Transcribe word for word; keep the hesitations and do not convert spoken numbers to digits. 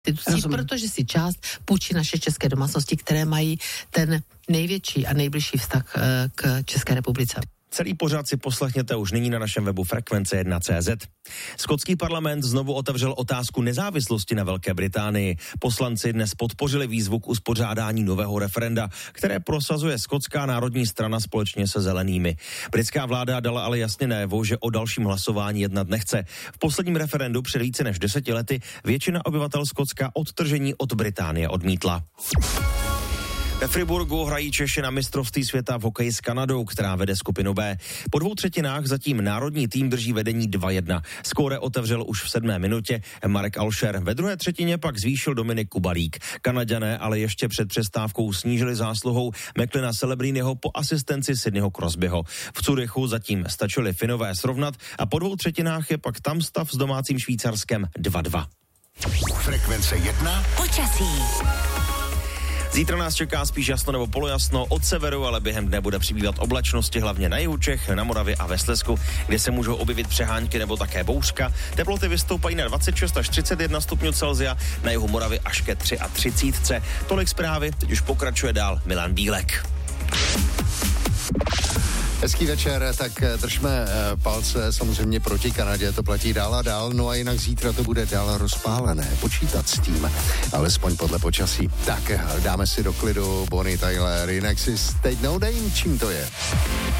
institucí, protože si část půjčí naše české domácnosti, které mají ten největší a nejbližší vztah k České republice. Celý pořad si poslechněte už nyní na našem webu frekvence jedna tečka cé zet. Skotský parlament znovu otevřel otázku nezávislosti na Velké Británii. Poslanci dnes podpořili výzvu k uspořádání nového referenda, které prosazuje Skotská národní strana společně se zelenými. Britská vláda dala ale jasně najevo, že o dalším hlasování jednat nechce. V posledním referendu před více než deseti lety většina obyvatel Skotska odtržení od Británie odmítla. Ve Friburgu hrají Češi na mistrovství světa v hokeji s Kanadou, která vede skupinu B. Po dvou třetinách zatím národní tým drží vedení dva jedna. Skóre otevřel už v sedmé minutě Marek Alšer. Ve druhé třetině pak zvýšil Dominik Kubalík. Kanaďané ale ještě před přestávkou snížili zásluhou Macklina Celebriniho po asistenci Sydneyho Crosbyho. V Curychu zatím stačili Finové srovnat a po dvou třetinách je pak tam stav s domácím Švýcarskem dva dva. Frekvence jedna. Počasí. Zítra nás čeká spíš jasno nebo polojasno od severu, ale během dne bude přibývat oblačnosti hlavně na jihu Čech, na Moravě a ve Slezsku, kde se můžou objevit přehánky nebo také bouřka. Teploty vystoupají na dvacet šest až třicet jedna stupňů Celsia, na jihu Moravy až ke třicet tři. Tolik zprávy, teď už pokračuje dál Milan Bílek. Hezký večer, tak držme palce samozřejmě proti Kanadě, to platí dál a dál, no a jinak zítra to bude dál rozpálené, počítat s tím, alespoň podle počasí. Tak dáme si do klidu Bonnie Tyler, jinak si teď no dejím, čím to je.